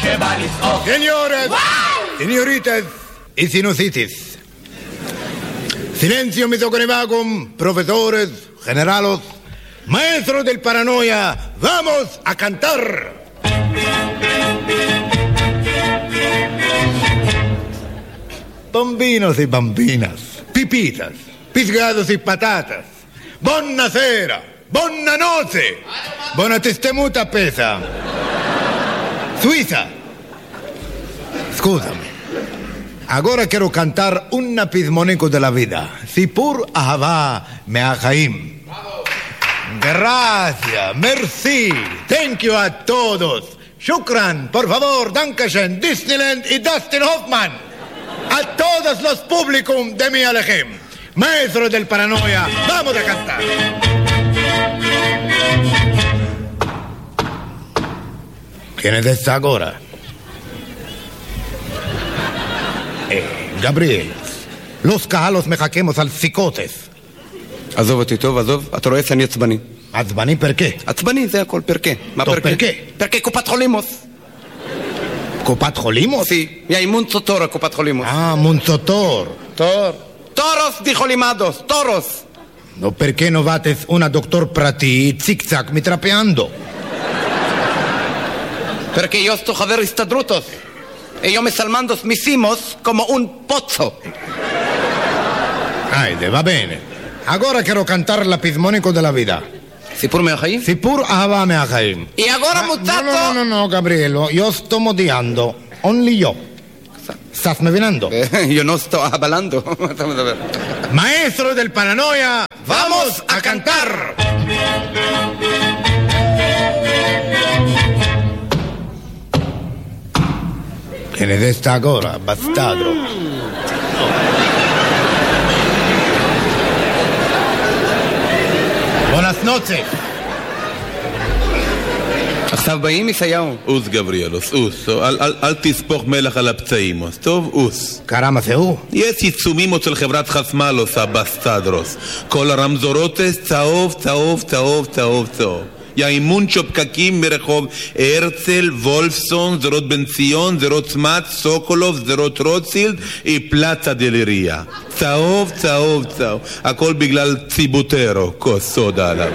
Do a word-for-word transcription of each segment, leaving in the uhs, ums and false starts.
שבא לצעוק. Señores, señoritas y sinusitis. Silencio misogynivagum, profesores, generalos, maestros del paranoia, vamos a cantar. Bambinos y bambinas, pipitas, pisgados y patatas. Buonasera, buona notte, buona testemuta pesa. Suiza. Scusami. Ahora quiero cantar un pismonico de la vida. Sipur ahava meachaim. Gracias, merci, thank you a todos. Shukran, por favor, Dankeschön, Disneyland y Dustin Hoffman. A todos los públicos de mi Alejem. Maestros del paranoia, vamos a cantar. ¿Quién es esta ahora? Eh, Gabriel, los calos me jaquemos al psicotes. עזוב אותי טוב, עזוב, אתה רואה שאני עצבני. עצבני פרקה? עצבני זה הכל, פרקה. מה טוב, פרקה? פרקה. פרקה קופת חולימוס. קופת חולימוס? Sí, y hay Munzotor a קופת חולימוס. Ah, Munzotor. Tor. Toros, dijo Limados, toros. No, perché no vates una doctor prati zig-zag mitrapeando? Perché io sto חבר הסתדרותוס. E io me salmando mis simos como un pozzo. Aide, va bene. Ahora quiero cantar la pismonico della vida. סיפור מהחיים? Sipur ahava meachaim. Y ahora, No, muchacho. no, no, no, Gabrielo, io sto modiando. Only io. ¿Estás me venando? Yo no estoy hablando. Maestro del paranoia, vamos a cantar. ¿Quién es esta ahora, bastardo? Buenas noches. עכשיו באים ישעיהו. אוס גבריאלוס, אוס, אל, אל, אל תספוך מלח על הפצעים, טוב, אוס. Caramba, הוא? יש עיצומים אצל חברת חסמלוס, הבסטדרוס. כל הרמזורות צהוב, צהוב, צהוב, צהוב, צהוב. יאימונצ'ו פקקים ברחוב הרצל, וולפסון, זרות בן ציון, זרות צמת, סוקולוב, זרות רוטשילד, פלצה דלריה. צהוב, צהוב, צהוב. הכל בגלל ציבוטרו, כוס סודה עליו.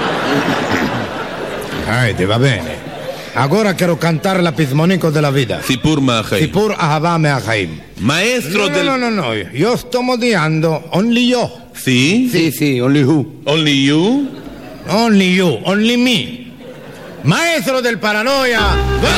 Aide, va bene. Ahora quiero cantar la pismonico della vida. סיפור מהחיים. Sipur ahava meachaim. Maestro No, del... no, no, no, io sto modiando. Only io. ¿Sí? Sí, sí, only who. Only you? Only you, only me. Maestro del paranoia,